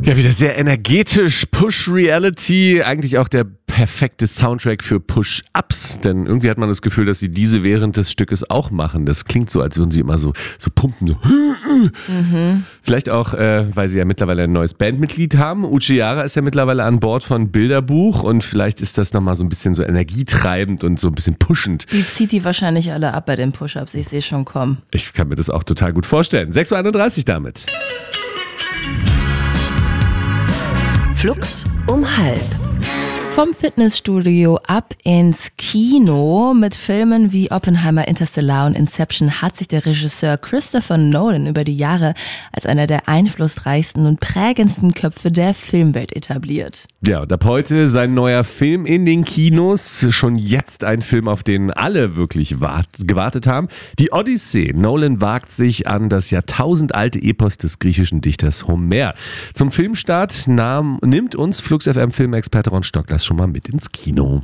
Ja, wieder sehr energetisch, Push-Reality, eigentlich auch der perfekte Soundtrack für Push-Ups, denn irgendwie hat man das Gefühl, dass sie diese während des Stückes auch machen. Das klingt so, als würden sie immer so pumpen. So. Vielleicht auch, weil sie ja mittlerweile ein neues Bandmitglied haben. Uchiara ist ja mittlerweile an Bord von Bilderbuch und vielleicht ist das nochmal so ein bisschen so energietreibend und so ein bisschen pushend. Die zieht die wahrscheinlich alle ab bei den Push-Ups, ich sehe schon kommen. Ich kann mir das auch total gut vorstellen. 6.31 Uhr damit. Flux um halb. Vom Fitnessstudio ab ins Kino. Mit Filmen wie Oppenheimer, Interstellar und Inception hat sich der Regisseur Christopher Nolan über die Jahre als einer der einflussreichsten und prägendsten Köpfe der Filmwelt etabliert. Ja, und ab heute sein neuer Film in den Kinos. Schon jetzt ein Film, auf den alle wirklich gewartet haben. Die Odyssee. Nolan wagt sich an das jahrtausendalte Epos des griechischen Dichters Homer. Zum Filmstart nimmt uns Flux FM Filmexperte Ron Stocklas schon mal mit ins Kino.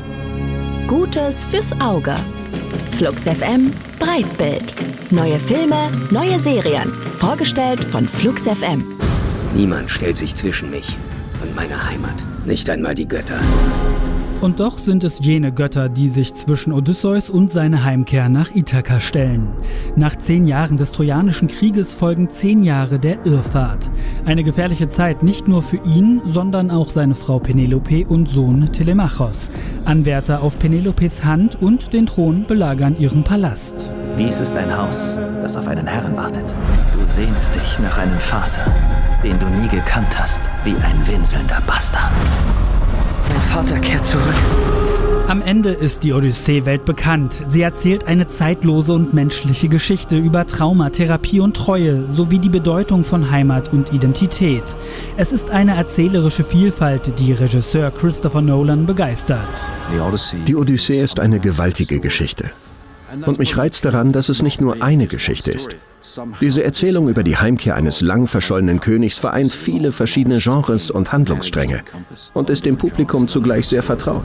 Gutes fürs Auge. Flux FM Breitbild. Neue Filme, neue Serien. Vorgestellt von Flux FM. Niemand stellt sich zwischen mich und meine Heimat. Nicht einmal die Götter. Und doch sind es jene Götter, die sich zwischen Odysseus und seine Heimkehr nach Ithaka stellen. Nach 10 Jahren des Trojanischen Krieges folgen 10 Jahre der Irrfahrt. Eine gefährliche Zeit nicht nur für ihn, sondern auch seine Frau Penelope und Sohn Telemachos. Anwärter auf Penelopes Hand und den Thron belagern ihren Palast. Dies ist ein Haus, das auf einen Herrn wartet. Du sehnst dich nach einem Vater, den du nie gekannt hast, wie ein winselnder Bastard. Mein Vater kehrt zurück. Am Ende ist die Odyssee weltbekannt. Sie erzählt eine zeitlose und menschliche Geschichte über Trauma, Therapie und Treue sowie die Bedeutung von Heimat und Identität. Es ist eine erzählerische Vielfalt, die Regisseur Christopher Nolan begeistert. Die Odyssee ist eine gewaltige Geschichte. Und mich reizt daran, dass es nicht nur eine Geschichte ist. Diese Erzählung über die Heimkehr eines lang verschollenen Königs vereint viele verschiedene Genres und Handlungsstränge und ist dem Publikum zugleich sehr vertraut.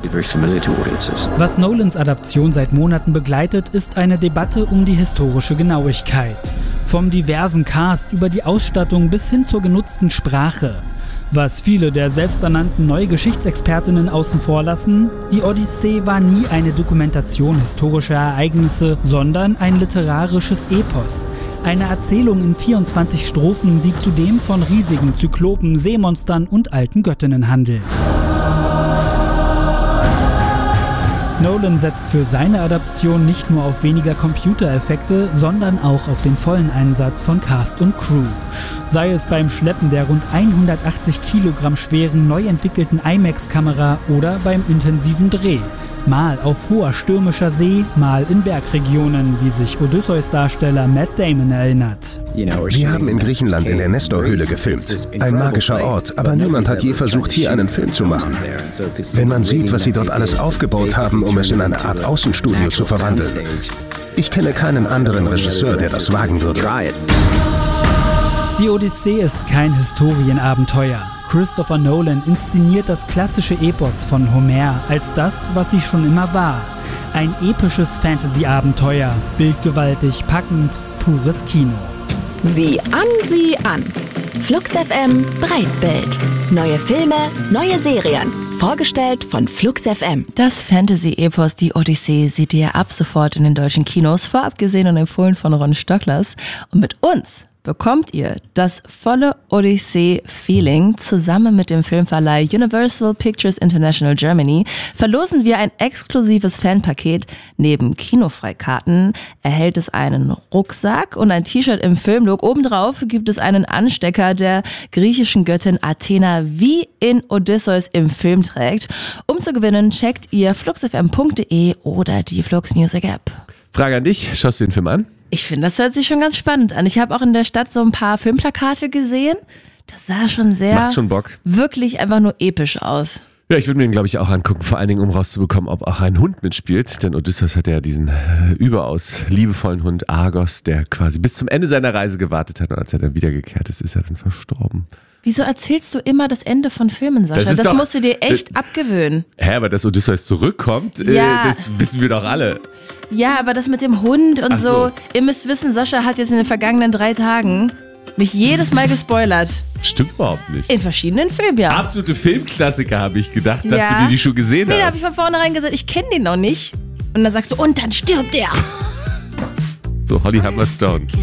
Was Nolans Adaption seit Monaten begleitet, ist eine Debatte um die historische Genauigkeit. Vom diversen Cast über die Ausstattung bis hin zur genutzten Sprache. Was viele der selbsternannten Neugeschichtsexpertinnen außen vor lassen, die Odyssee war nie eine Dokumentation historischer Ereignisse, sondern ein literarisches Epos. Eine Erzählung in 24 Strophen, die zudem von riesigen Zyklopen, Seemonstern und alten Göttinnen handelt. Nolan setzt für seine Adaption nicht nur auf weniger Computereffekte, sondern auch auf den vollen Einsatz von Cast und Crew. Sei es beim Schleppen der rund 180 Kilogramm schweren, neu entwickelten IMAX-Kamera oder beim intensiven Dreh. Mal auf hoher stürmischer See, mal in Bergregionen, wie sich Odysseus-Darsteller Matt Damon erinnert. Wir haben in Griechenland in der Nestor-Höhle gefilmt. Ein magischer Ort, aber niemand hat je versucht, hier einen Film zu machen. Wenn man sieht, was sie dort alles aufgebaut haben, um es in eine Art Außenstudio zu verwandeln. Ich kenne keinen anderen Regisseur, der das wagen würde. Die Odyssee ist kein Historienabenteuer. Christopher Nolan inszeniert das klassische Epos von Homer als das, was sie schon immer war. Ein episches Fantasy-Abenteuer, bildgewaltig, packend, pures Kino. Sieh an. Flux FM Breitbild. Neue Filme, neue Serien. Vorgestellt von Flux FM. Das Fantasy-Epos Die Odyssee seht ihr ab sofort in den deutschen Kinos, vorab gesehen und empfohlen von Ron Stocklas. Und mit uns bekommt ihr das volle Odyssee-Feeling. Zusammen mit dem Filmverleih Universal Pictures International Germany verlosen wir ein exklusives Fanpaket. Neben Kinofreikarten erhält es einen Rucksack und ein T-Shirt im Filmlook. Obendrauf gibt es einen Anstecker der griechischen Göttin Athena, wie in Odysseus im Film trägt. Um zu gewinnen, checkt ihr fluxfm.de oder die Flux Music App. Frage an dich, schaust du den Film an? Ich finde, das hört sich schon ganz spannend an. Ich habe auch in der Stadt so ein paar Filmplakate gesehen. Das sah schon sehr, macht schon Bock, wirklich einfach nur episch aus. Ja, ich würde mir den, glaube ich, auch angucken, vor allen Dingen, um rauszubekommen, ob auch ein Hund mitspielt. Denn Odysseus hat ja diesen überaus liebevollen Hund Argos, der quasi bis zum Ende seiner Reise gewartet hat. Und als er dann wiedergekehrt ist, ist er dann verstorben. Wieso erzählst du immer das Ende von Filmen, Sascha? Das musst du dir echt abgewöhnen. Aber dass Odysseus zurückkommt, ja. Das wissen wir doch alle. Ja, aber das mit dem Hund und so. Ihr müsst wissen, Sascha hat jetzt in den vergangenen 3 Tagen mich jedes Mal gespoilert. Stimmt überhaupt nicht. In verschiedenen Filmen, ja. Absolute Filmklassiker, habe ich gedacht, dass Ja. du dir die schon gesehen Nee, da hast. habe ich von vornherein gesagt, ich kenne den noch nicht. Und dann sagst du, und dann stirbt er. So, Holly Humberstone.